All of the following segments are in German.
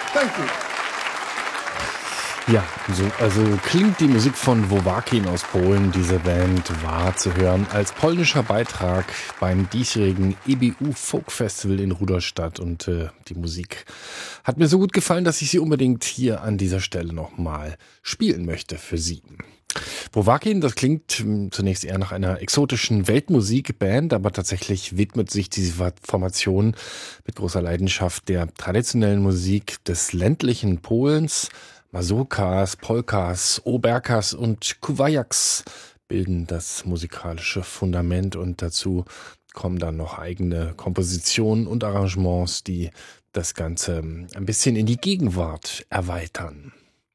Thank you. Ja, also klingt die Musik von Wowakin aus Polen. Diese Band war zu hören als polnischer Beitrag beim diesjährigen EBU Folk Festival in Rudolstadt. Und die Musik hat mir so gut gefallen, dass ich sie unbedingt hier an dieser Stelle nochmal spielen möchte für Sie. Wowakin, das klingt zunächst eher nach einer exotischen Weltmusikband, aber tatsächlich widmet sich diese Formation mit großer Leidenschaft der traditionellen Musik des ländlichen Polens. Mazurkas, Polkas, Oberkas und Kuwajaks bilden das musikalische Fundament und dazu kommen dann noch eigene Kompositionen und Arrangements, die das Ganze ein bisschen in die Gegenwart erweitern.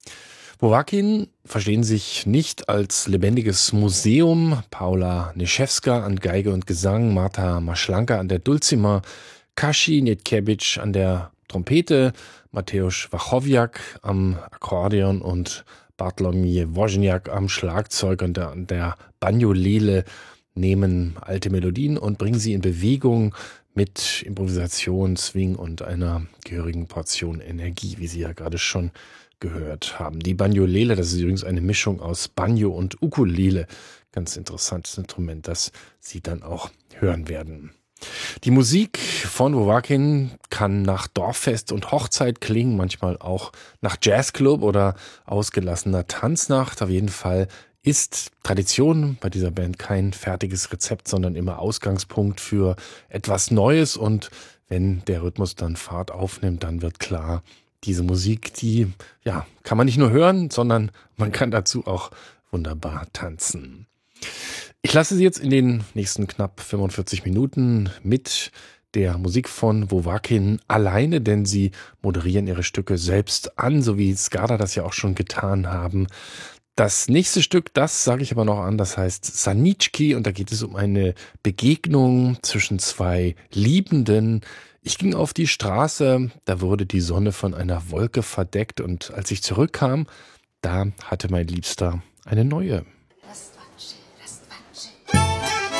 Wowakin verstehen sich nicht als lebendiges Museum. Paula Niszewska an Geige und Gesang, Marta Maschlanka an der Dulcimer, Kashi Nietkiewicz an der Trompete, Mateusz Wachowiak am Akkordeon und Bartłomiej Woźniak am Schlagzeug und an der Banjolele nehmen alte Melodien und bringen sie in Bewegung mit Improvisation, Swing und einer gehörigen Portion Energie, wie Sie ja gerade schon gehört haben. Die Banjolele, das ist übrigens eine Mischung aus Banjo und Ukulele. Ganz interessantes Instrument, das Sie dann auch hören werden. Die Musik von Wowakin kann nach Dorffest und Hochzeit klingen, manchmal auch nach Jazzclub oder ausgelassener Tanznacht. Auf jeden Fall ist Tradition bei dieser Band kein fertiges Rezept, sondern immer Ausgangspunkt für etwas Neues. Und wenn der Rhythmus dann Fahrt aufnimmt, dann wird klar, diese Musik, die kann man nicht nur hören, sondern man kann dazu auch wunderbar tanzen. Ich lasse Sie jetzt in den nächsten knapp 45 Minuten mit der Musik von Wowakin alleine, denn sie moderieren ihre Stücke selbst an, so wie Skada das ja auch schon getan haben. Das nächste Stück, das sage ich aber noch an, das heißt Saniczki und da geht es um eine Begegnung zwischen zwei Liebenden. Ich ging auf die Straße, da wurde die Sonne von einer Wolke verdeckt und als ich zurückkam, da hatte mein Liebster eine neue